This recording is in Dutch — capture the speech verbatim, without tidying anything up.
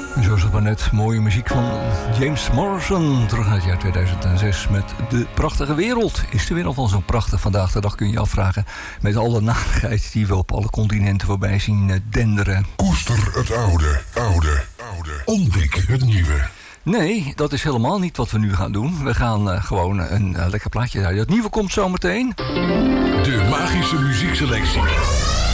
Zo is het maar net. Mooie muziek van James Morrison. Terug naar het jaar tweeduizend zes met De Prachtige Wereld. Is de wereld al zo prachtig vandaag de dag, kun je je afvragen. Met alle narigheid die we op alle continenten voorbij zien denderen. Koester het oude, oude, oude. Ontdek het nieuwe. Nee, dat is helemaal niet wat we nu gaan doen. We gaan uh, gewoon een uh, lekker plaatje draaien. Het nieuwe komt zo meteen. De magische muziekselectie.